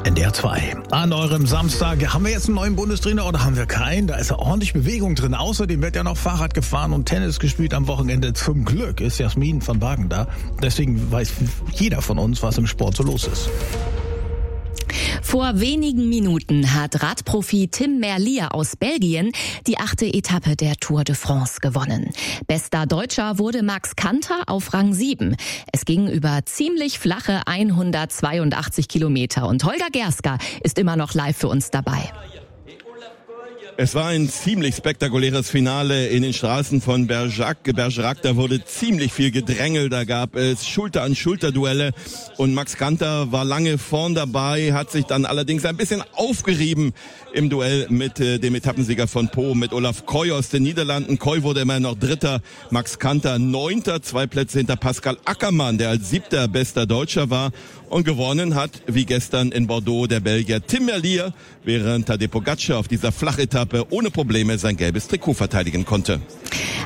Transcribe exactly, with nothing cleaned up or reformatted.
N D R zwei. An eurem Samstag, haben wir jetzt einen neuen Bundestrainer oder haben wir keinen? Da ist ja ordentlich Bewegung drin. Außerdem wird ja noch Fahrrad gefahren und Tennis gespielt am Wochenende. Zum Glück ist Jasmin van Bargen da. Deswegen weiß jeder von uns, was im Sport so los ist. Vor wenigen Minuten hat Radprofi Tim Merlier aus Belgien die achte Etappe der Tour de France gewonnen. Bester Deutscher wurde Max Kanter auf Rang sieben. Es ging über ziemlich flache hundertzweiundachtzig Kilometer und Holger Gerska ist immer noch live für uns dabei. Es war ein ziemlich spektakuläres Finale in den Straßen von Bergerac. Bergerac, da wurde ziemlich viel Gedrängel, da gab es Schulter-an-Schulter-Duelle und Max Kanter war lange vorn dabei, hat sich dann allerdings ein bisschen aufgerieben im Duell mit äh, dem Etappensieger von Po, mit Olaf Koy aus den Niederlanden. Koy wurde immer noch Dritter, Max Kanter Neunter, zwei Plätze hinter Pascal Ackermann, der als Siebter bester Deutscher war. Und gewonnen hat, wie gestern in Bordeaux, der Belgier Tim Merlier, während Tadej Pogačar auf dieser Flachetappe ohne Probleme sein gelbes Trikot verteidigen konnte.